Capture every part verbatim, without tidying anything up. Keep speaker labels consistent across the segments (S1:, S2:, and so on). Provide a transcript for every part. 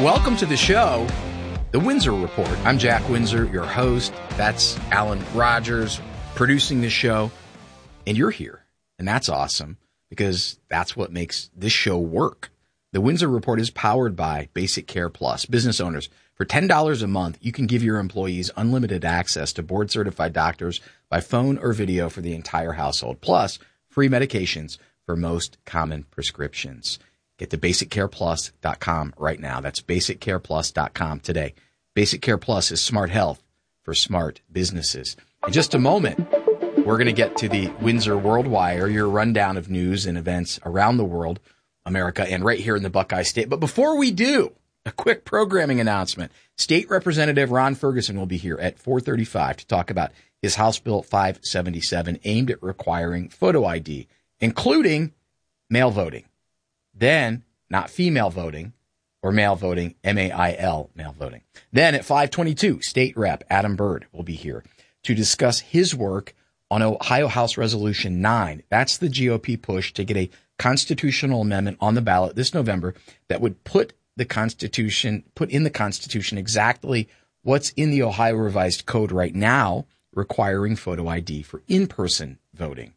S1: Welcome to the show, The Windsor Report. I'm Jack Windsor, your host. That's Alan Rogers producing the show. And you're here. And that's awesome because that's what makes this show work. The Windsor Report is powered by Basic Care Plus. Business owners, for ten dollars a month, you can give your employees unlimited access to board-certified doctors by phone or video for the entire household, plus free medications for most common prescriptions. Get to basic care plus dot com right now. That's basic care plus dot com today. Basic Care Plus is smart health for smart businesses. In just a moment, we're going to get to the Windsor Worldwire, your rundown of news and events around the world, America, and right here in the Buckeye State. But before we do, a quick programming announcement. State Representative Ron Ferguson will be here at four thirty-five to talk about his House Bill five seventy-seven aimed at requiring photo I D, including mail voting. Then, not female voting or male voting, M A I L, male voting. Then at five twenty-two, State Rep Adam Byrd will be here to discuss his work on Ohio House Resolution nine. That's the G O P push to get a constitutional amendment on the ballot this November that would put the Constitution, put in the Constitution exactly what's in the Ohio Revised Code right now, requiring photo I D for in-person voting.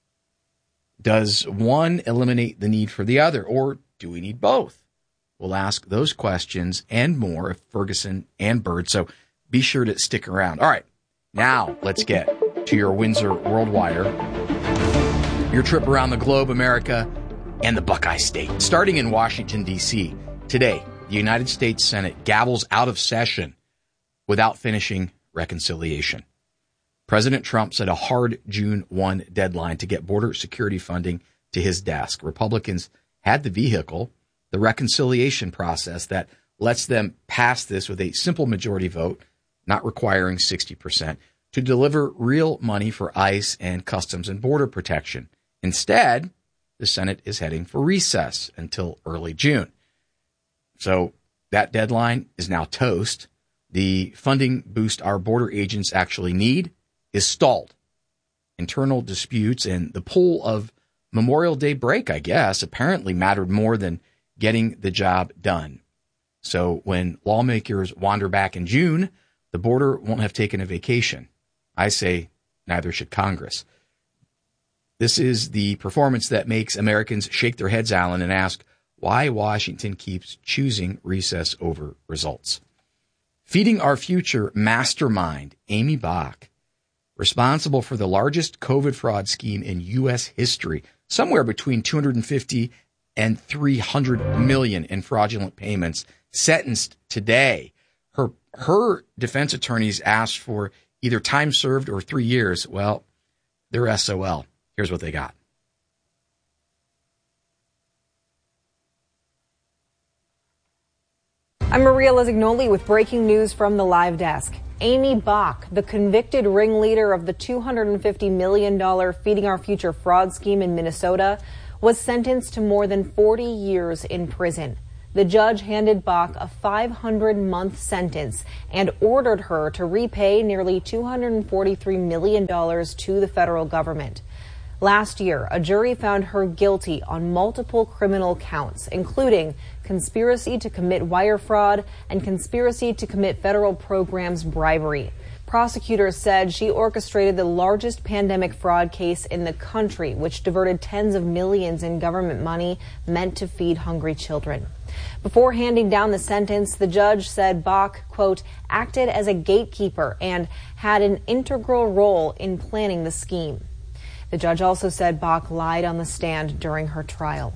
S1: Does one eliminate the need for the other, or do we need both? We'll ask those questions and more of Ferguson and Byrd, so be sure to stick around. All right, now let's get to your Windsor Worldwire, your trip around the globe, America, and the Buckeye State. Starting in Washington, D C, today, the United States Senate gavels out of session without finishing reconciliation. President Trump set a hard June first deadline to get border security funding to his desk. Republicans had the vehicle, the reconciliation process that lets them pass this with a simple majority vote, not requiring sixty percent, to deliver real money for ICE and Customs and Border Protection. Instead, the Senate is heading for recess until early June. So that deadline is now toast. The funding boost our border agents actually need is stalled. Internal disputes and the pull of Memorial Day break, I guess, apparently mattered more than getting the job done. So when lawmakers wander back in June, the border won't have taken a vacation. I say neither should Congress. This is the performance that makes Americans shake their heads, Alan, and ask why Washington keeps choosing recess over results. Feeding Our Future mastermind Amy Bach, responsible for the largest COVID fraud scheme in U S history, somewhere between two hundred fifty and three hundred million in fraudulent payments, sentenced today. Her her defense attorneys asked for either time served or three years. Well, they're S O L. Here's what they got.
S2: I'm Maria Lezignoli with breaking news from the live desk. Amy Bach, the convicted ringleader of the two hundred fifty million dollars Feeding Our Future fraud scheme in Minnesota, was sentenced to more than forty years in prison. The judge handed Bach a five hundred month sentence and ordered her to repay nearly two hundred forty-three million dollars to the federal government. Last year, a jury found her guilty on multiple criminal counts, including conspiracy to commit wire fraud and conspiracy to commit federal programs bribery. Prosecutors said she orchestrated the largest pandemic fraud case in the country, which diverted tens of millions in government money meant to feed hungry children. Before handing down the sentence, the judge said Bach, quote, acted as a gatekeeper and had an integral role in planning the scheme. The judge also said Bach lied on the stand during her trial.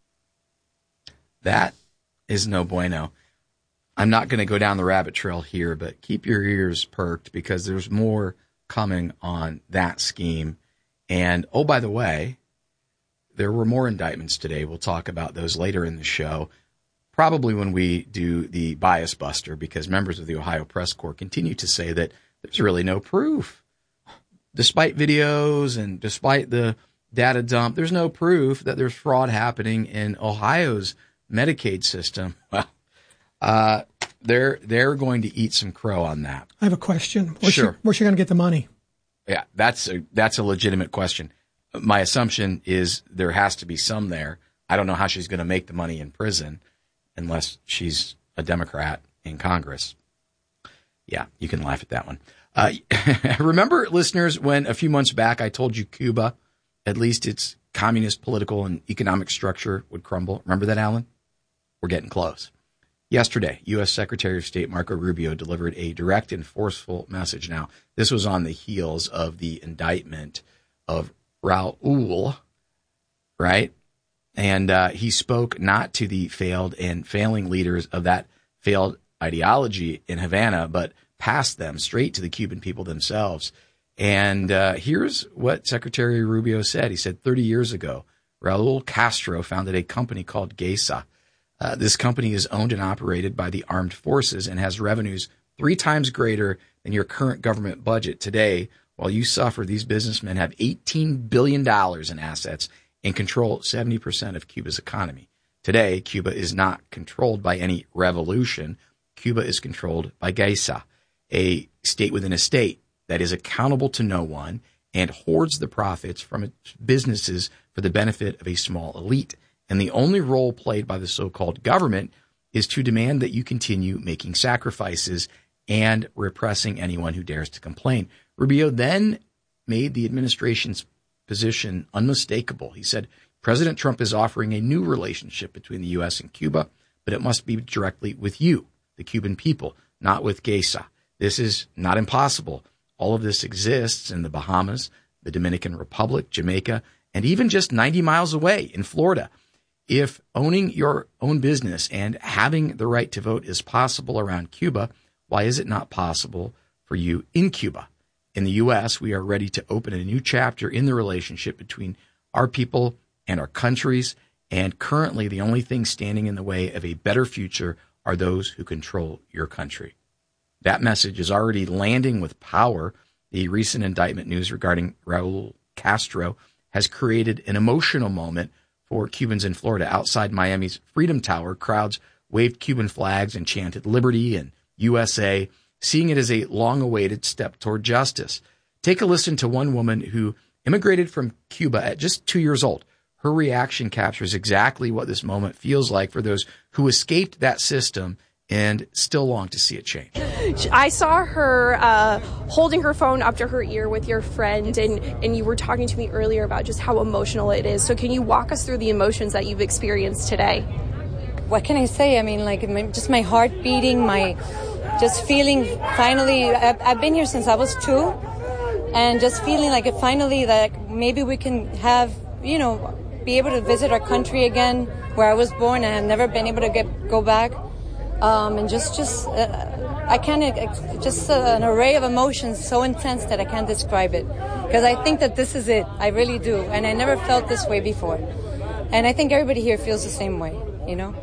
S1: That is no bueno. I'm not going to go down the rabbit trail here, but keep your ears perked because there's more coming on that scheme. And, oh, by the way, there were more indictments today. We'll talk about those later in the show, probably when we do the bias buster, because members of the Ohio Press Corps continue to say that there's really no proof. Despite videos and despite the data dump, there's no proof that there's fraud happening in Ohio's Medicaid system. Well, uh, they're they're going to eat some crow on that.
S3: I have a question. Where's
S1: Sure.
S3: She, where's she going to get the money?
S1: Yeah, that's a, that's a legitimate question. My assumption is there has to be some there. I don't know how she's going to make the money in prison unless she's a Democrat in Congress. Yeah, you can laugh at that one. Uh, remember, listeners, when a few months back I told you Cuba, at least its communist political and economic structure would crumble? Remember that, Alan? We're getting close. Yesterday, U S Secretary of State Marco Rubio delivered a direct and forceful message. Now, this was on the heels of the indictment of Raul, right? And uh, he spoke not to the failed and failing leaders of that failed ideology in Havana, but past them, straight to the Cuban people themselves. And uh, here's what Secretary Rubio said. He said thirty years ago, Raul Castro founded a company called GESA. Uh, this company is owned and operated by the armed forces and has revenues three times greater than your current government budget. Today, while you suffer, these businessmen have eighteen billion dollars in assets and control seventy percent of Cuba's economy. Today, Cuba is not controlled by any revolution. Cuba is controlled by GESA, a state within a state that is accountable to no one and hoards the profits from its businesses for the benefit of a small elite. And the only role played by the so-called government is to demand that you continue making sacrifices and repressing anyone who dares to complain. Rubio then made the administration's position unmistakable. He said, President Trump is offering a new relationship between the U S and Cuba, but it must be directly with you, the Cuban people, not with GESA. This is not impossible. All of this exists in the Bahamas, the Dominican Republic, Jamaica, and even just ninety miles away in Florida. If owning your own business and having the right to vote is possible around Cuba, why is it not possible for you in Cuba? In the U S, we are ready to open a new chapter in the relationship between our people and our countries, and currently the only thing standing in the way of a better future are those who control your country. That message is already landing with power. The recent indictment news regarding Raul Castro has created an emotional moment for Cubans in Florida. Outside Miami's Freedom Tower, crowds waved Cuban flags and chanted liberty and U S A, seeing it as a long-awaited step toward justice. Take a listen to one woman who immigrated from Cuba at just two years old. Her reaction captures exactly what this moment feels like for those who escaped that system and still long to see it change.
S4: I saw her uh, holding her phone up to her ear with your friend, and, and you were talking to me earlier about just how emotional it is. So can you walk us through the emotions that you've experienced today?
S5: What can I say? I mean, like, my, just my heart beating, my just feeling finally, I've, I've been here since I was two, and just feeling like it finally, that maybe we can have, you know, be able to visit our country again, where I was born, and I've never been able to get go back. Um, and just, just, uh, I can't, just uh, an array of emotions so intense that I can't describe it. Because I think that this is it. I really do. And I never felt this way before. And I think everybody here feels the same way, you know?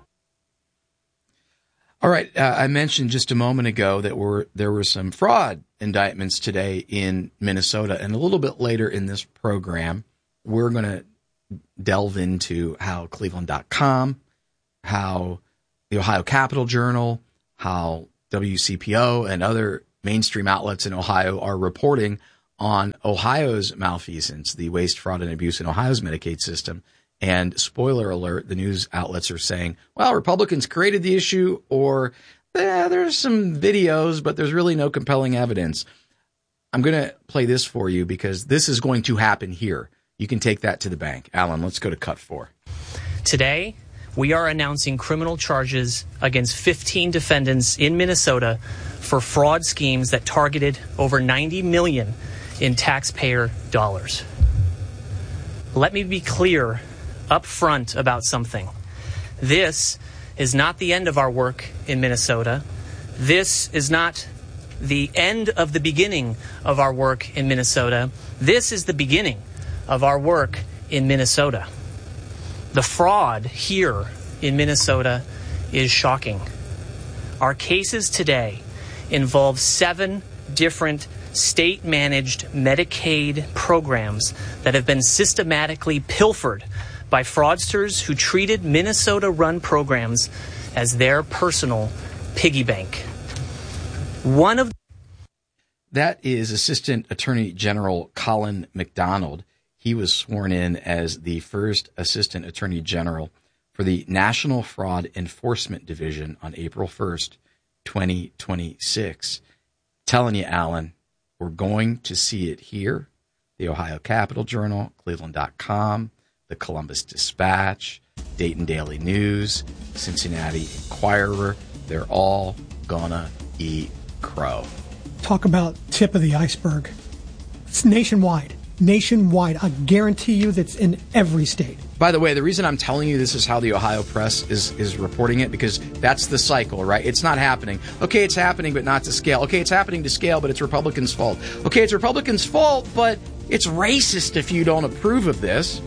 S1: All right. Uh, I mentioned just a moment ago that were, there were some fraud indictments today in Minnesota. And a little bit later in this program, we're going to delve into how Cleveland dot com, how the Ohio Capital Journal, how W C P O and other mainstream outlets in Ohio are reporting on Ohio's malfeasance, the waste, fraud, and abuse in Ohio's Medicaid system. And spoiler alert, the news outlets are saying, well, Republicans created the issue, or eh, there's some videos, but there's really no compelling evidence. I'm going to play this for you because this is going to happen here. You can take that to the bank. Alan, let's go to cut four.
S6: Today, we are announcing criminal charges against fifteen defendants in Minnesota for fraud schemes that targeted over ninety million dollars in taxpayer dollars. Let me be clear up front about something. This is not the end of our work in Minnesota. This is not the end of the beginning of our work in Minnesota. This is the beginning of our work in Minnesota. The fraud here in Minnesota is shocking. Our cases today involve seven different state-managed Medicaid programs that have been systematically pilfered by fraudsters who treated Minnesota-run programs as their personal piggy bank. One of
S1: That is Assistant Attorney General Colin McDonald. He was sworn in as the first Assistant Attorney General for the National Fraud Enforcement Division on April first, twenty twenty-six. Telling you, Alan, we're going to see it here. The Ohio Capital Journal, Cleveland dot com, the Columbus Dispatch, Dayton Daily News, Cincinnati Enquirer. They're all gonna eat crow.
S3: Talk about tip of the iceberg. It's nationwide. Nationwide. I guarantee you that's in every state.
S1: By the way, the reason I'm telling you this is how the Ohio press is, is reporting it, because that's the cycle, right? It's not happening. Okay, it's happening, but not to scale. Okay, it's happening to scale, but it's Republicans' fault. Okay, it's Republicans' fault, but it's racist if you don't approve of this.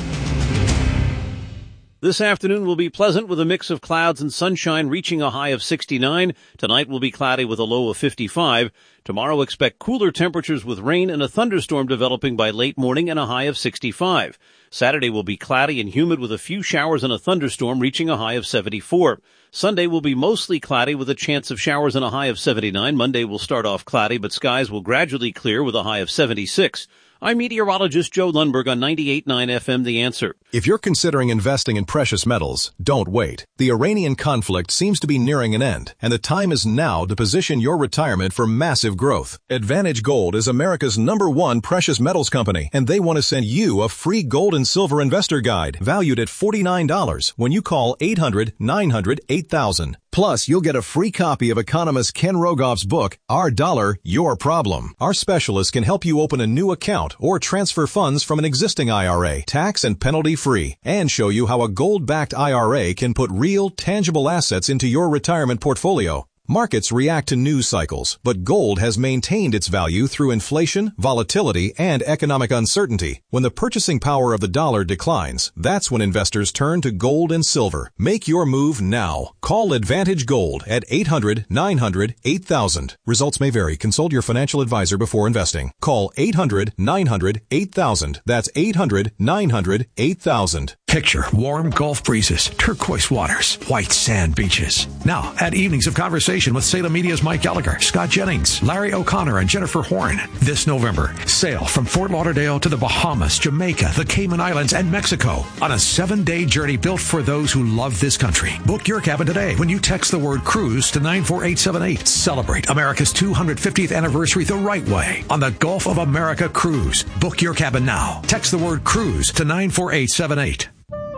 S7: This afternoon will be pleasant with a mix of clouds and sunshine, reaching a high of sixty-nine. Tonight will be cloudy with a low of fifty-five. Tomorrow expect cooler temperatures with rain and a thunderstorm developing by late morning and a high of sixty-five. Saturday will be cloudy and humid with a few showers and a thunderstorm, reaching a high of seventy-four. Sunday will be mostly cloudy with a chance of showers and a high of seventy-nine. Monday will start off cloudy, but skies will gradually clear with a high of seventy-six. I'm meteorologist Joe Lundberg on ninety-eight point nine F M The Answer.
S8: If you're considering investing in precious metals, don't wait. The Iranian conflict seems to be nearing an end, and the time is now to position your retirement for massive growth. Advantage Gold is America's number one precious metals company, and they want to send you a free gold and silver investor guide valued at forty-nine dollars when you call eight hundred nine hundred eight thousand. Plus, you'll get a free copy of economist Ken Rogoff's book, Our Dollar, Your Problem. Our specialists can help you open a new account or transfer funds from an existing I R A, tax and penalty free, and show you how a gold-backed I R A can put real, tangible assets into your retirement portfolio. Markets react to news cycles, but gold has maintained its value through inflation, volatility, and economic uncertainty. When the purchasing power of the dollar declines, that's when investors turn to gold and silver. Make your move now. Call Advantage Gold at eight hundred nine hundred eight thousand. Results may vary. Consult your financial advisor before investing. Call eight hundred nine hundred eight thousand. That's eight hundred nine hundred eight thousand.
S9: Picture warm Gulf breezes, turquoise waters, white sand beaches. Now, at Evenings of Conversation with Salem Media's Mike Gallagher, Scott Jennings, Larry O'Connor, and Jennifer Horn. This November, sail from Fort Lauderdale to the Bahamas, Jamaica, the Cayman Islands, and Mexico on a seven-day journey built for those who love this country. Book your cabin today when you text the word cruise to nine four eight seven eight. Celebrate America's two hundred fiftieth anniversary the right way on the Gulf of America Cruise. Book your cabin now. Text the word cruise to nine four eight seven eight.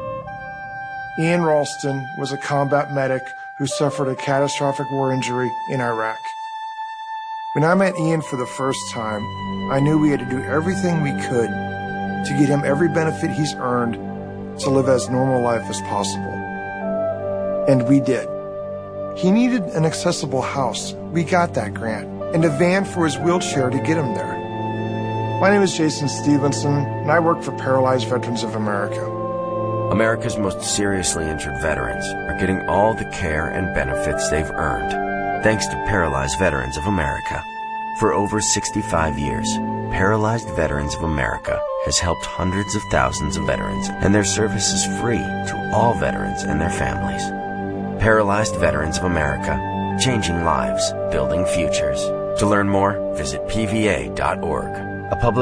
S10: Ian Ralston was a combat medic who suffered a catastrophic war injury in Iraq. When I met Ian for the first time, I knew we had to do everything we could to get him every benefit he's earned to live as normal life as possible. And we did. He needed an accessible house. We got that grant. And a van for his wheelchair to get him there. My name is Jason Stevenson, and I work for Paralyzed Veterans of America.
S11: America's most seriously injured veterans are getting all the care and benefits they've earned, thanks to Paralyzed Veterans of America. For over sixty-five years, Paralyzed Veterans of America has helped hundreds of thousands of veterans, and their service is free to all veterans and their families. Paralyzed Veterans of America, changing lives, building futures. To learn more, visit P V A dot org. A public